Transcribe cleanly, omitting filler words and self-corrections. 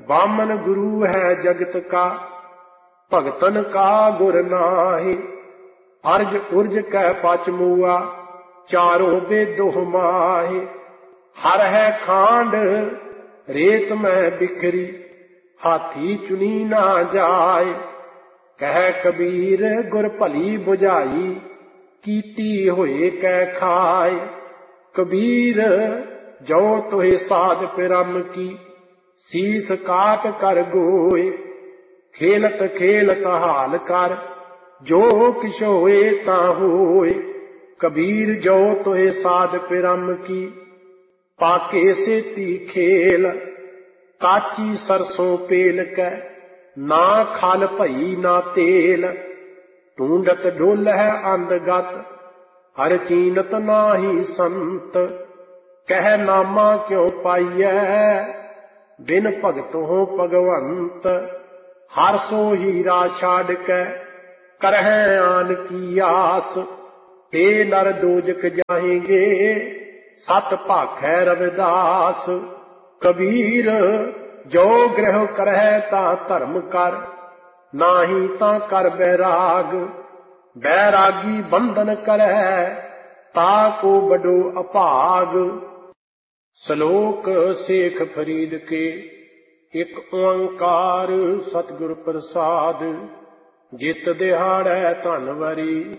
बामन गुरु है जगत का, भगतन का गुर नाहि। अर्ज उर्ज कह पच मुआ, चारों बेदोह माहे। हर है खांड रेत में बिखरी, हाथी चुनी ना जाए। कह कबीर गुर भली बुझाई, कीती होए कै खाए। कबीर जो तुहे साध पिरम की, सीस काट कर गोए। खेलत खेलत हाल कर, जो किश होए ता होए। कबीर जो तुहे साध पिरम की, पाके सेती खेल। काची सरसों पेल कै, ना खल भई ना तेल। ढूंढत ढोल है अंधगत, हर चीनत नाही संत। कह नामा क्यों पाइयै, बिन भगत हो भगवंत। हर सो हीरा छाड़ कै, करहै आन की आस। ते नर दोजक जाएंगे, सत भाखै रविदास। कबीर जो ग्रह करहै ता धर्म कर, नाही ता कर बैराग। बैरागी बंधन करहै, ताको बडो अभाग। श्लोक शेख फरीद के। एक ओंकार सतगुर प्रसाद, जित दिहाड़ै धन वरी।